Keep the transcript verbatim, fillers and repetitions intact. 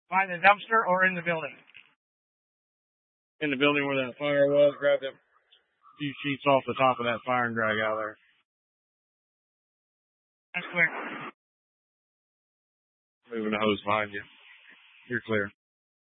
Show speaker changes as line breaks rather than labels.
By the dumpster or in the building?
In the building where that fire was. Grab them few sheets off the top of that fire and drag out of there.
That's clear.
Moving the hose behind you. You're clear.